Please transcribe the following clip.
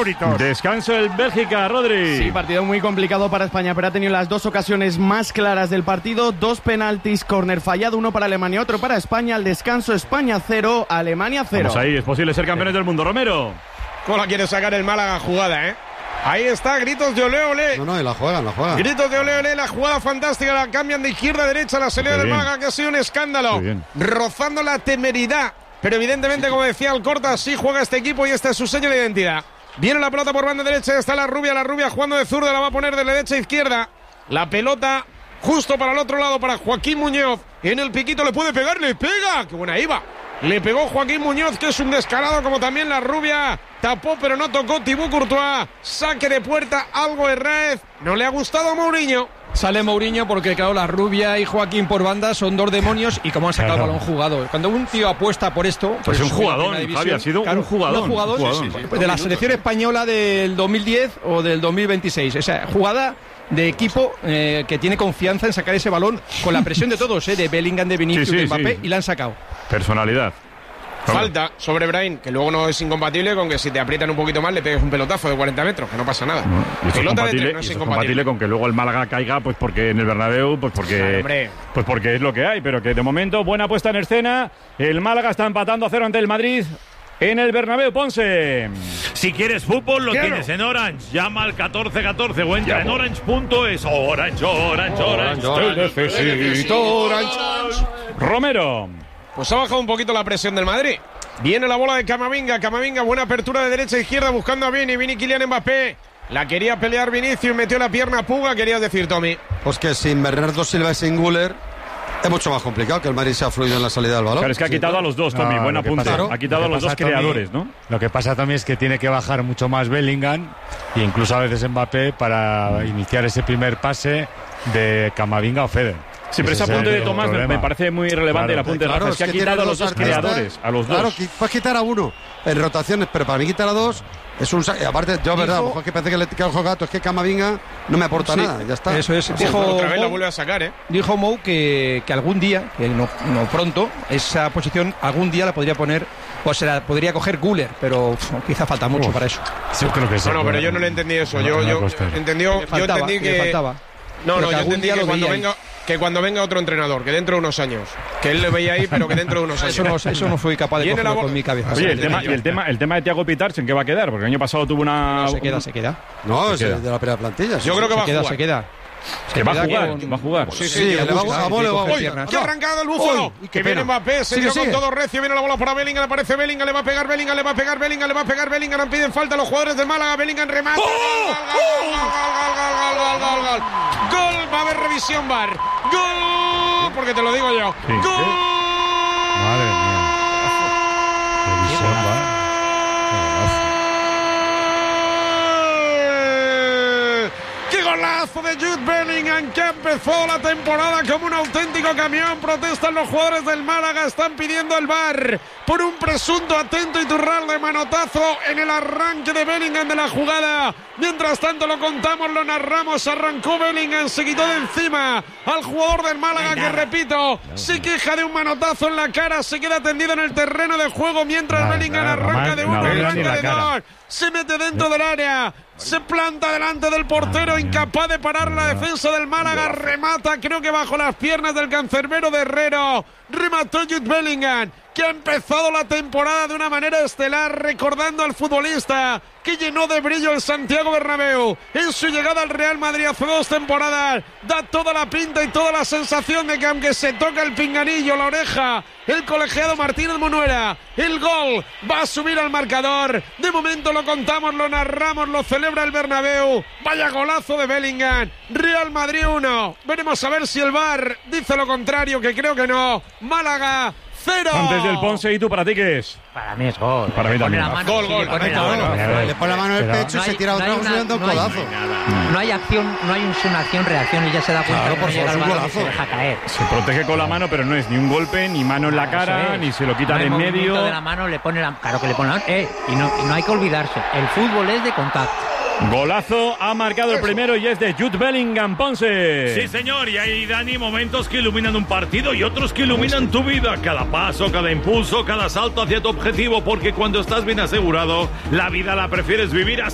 favoritos. Descanso el Bélgica, Rodri. Sí, partido muy complicado para España, pero ha tenido las dos ocasiones más claras del partido. 2 penaltis, córner fallado, 1 para Alemania, otro para España. Al descanso, España 0, Alemania 0. Vamos ahí, es posible ser campeones del mundo. Romero. ¿Cómo la quiere sacar el Málaga jugada, eh? Ahí está, gritos de olé, olé. No, y la juegan. Gritos de olé, olé, la jugada fantástica, la cambian de izquierda a derecha, la salida del Málaga, que ha sido un escándalo. Rozando la temeridad. Pero evidentemente, como decía Alcorta, sí juega este equipo y este es su sello de identidad. Viene la pelota por banda derecha, está la rubia jugando de zurda, la va a poner de derecha a izquierda. La pelota justo para el otro lado, para Joaquín Muñoz. En el piquito le puede pegar, le pega. ¡Qué buena iba! Le pegó Joaquín Muñoz, que es un descarado, como también la rubia. Tapó, pero no tocó Thibaut Courtois. Saque de puerta, Algo Herrez. No le ha gustado a Mourinho. Sale Mourinho porque, claro, la rubia y Joaquín por banda son 2 demonios y como han sacado el balón jugado. Cuando un tío apuesta por esto... Pues un jugador, Javi, ha sido un jugador. Sí. Pues de la selección española del 2010 o del 2026. O sea, jugada de equipo que tiene confianza en sacar ese balón con la presión de todos, de Bellingham, de Vinicius, de Mbappé, y la han sacado. Personalidad. Falta sobre Brahim, que luego no es incompatible con que si te aprietan un poquito más le pegues un pelotazo de 40 metros, que no pasa nada. Y eso es compatible con que luego el Málaga caiga, pues porque en el Bernabéu, pues porque es lo que hay, pero que de momento buena puesta en escena. El Málaga está empatando a 0 ante el Madrid en el Bernabéu. Ponce. Si quieres fútbol, lo tienes en Orange. Llama al 1414 o entra en orange.es. Orange. Te necesito Orange. Romero. Pues ha bajado un poquito la presión del Madrid. Viene la bola de Camavinga, buena apertura de derecha a izquierda buscando a Vini, Kylian Mbappé. La quería pelear Vinicius, metió la pierna Puga, querías decir, Tommy. Pues que sin Bernardo Silva y sin Güler es mucho más complicado que el Madrid sea fluido en la salida del balón. Claro, es que ha quitado a los dos, Tommy, buena punta. Ha quitado a los dos creadores, ¿no? Lo que pasa también es que tiene que bajar mucho más Bellingham e incluso a veces Mbappé para iniciar ese primer pase de Camavinga o Fede. Sí, pero ese apunte de Tomás me parece muy relevante, el apunte de Rafa. Es que ha quitado a los dos creadores, a los dos. Claro, puedes quitar a uno en rotaciones, pero para mí quitar a dos es un... Aparte, yo, verdad, a lo mejor que parece que le queda el gato, es que Camavinga no me aporta nada, ya está. Eso es. Otra vez la vuelve a sacar, Dijo Mou que algún día, que no pronto, esa posición algún día la podría poner, o se la podría coger Güler, pero quizá falta mucho para eso. Sí, creo que sí. No, pero yo no le entendí eso. Yo entendí que... No, yo entendí que cuando venga otro entrenador, que dentro de unos años, que él le veía ahí, pero que dentro de unos años. Eso no fui capaz de cogerlo con mi cabeza. Oye, el tema de Thiago Pitars, ¿en qué va a quedar? Porque el año pasado tuvo una... No, se queda. No, es de la primera plantilla. Yo creo que va a jugar. Se queda. Que va a jugar. Sí, ¡qué arrancada del Búfalo! Que viene Mbappé, se dio con todo recio, viene la bola para Bellingham, le aparece Bellingham, le va a pegar Bellingham, piden falta los jugadores del Málaga, Bellingham remata. ¡Gol! Va a haber revisión VAR. ¡Gol! Porque te lo digo yo. ¡Gol! Madre mía. Revisión VAR. Golazo de Jude Bellingham, que empezó la temporada como un auténtico camión. Protestan los jugadores del Málaga, están pidiendo el VAR por un presunto atento y turral de manotazo en el arranque de Bellingham de la jugada. Mientras tanto lo contamos, lo narramos, arrancó Bellingham, se quitó de encima al jugador del Málaga, que repito, se queja de un manotazo en la cara, se queda tendido en el terreno de juego mientras Bellingham arranca de uno, arranca de dos, se mete dentro del área, se planta delante del portero, incapaz de parar la defensa del Málaga, remata, creo que bajo las piernas del cancerbero de Herrero, remató Jude Bellingham, que ha empezado la temporada de una manera estelar, recordando al futbolista que llenó de brillo el Santiago Bernabéu en su llegada al Real Madrid hace 2 temporadas. Da toda la pinta y toda la sensación de que aunque se toca el pinganillo, la oreja, el colegiado Martínez Munuera, el gol va a subir al marcador. De momento lo contamos, lo narramos, lo celebra el Bernabéu. Vaya golazo de Bellingham. Real Madrid 1. Veremos a ver si el VAR dice lo contrario, que creo que no. Málaga 0. Antes del Ponce, ¿y tú para ti qué es? Para mí es gol. Para mí también. Gol. Le pone la mano en el pecho y se tira otra vez dando el codazo. No hay acción, no hay una acción-reacción y ya se da cuenta que no llega el balón y se deja caer. Se protege con la mano, pero no es ni un golpe, ni mano en la cara, ni se lo quita de en medio. De la mano le pone claro que le pone y no hay que olvidarse. El fútbol es de contacto. Golazo, ha marcado el primero y es de Jude Bellingham, Ponce. Sí, señor, y hay, Dani, momentos que iluminan un partido y otros que iluminan tu vida. Cada paso, cada impulso, cada salto hacia tu objetivo, porque cuando estás bien asegurado, la vida la prefieres vivir así.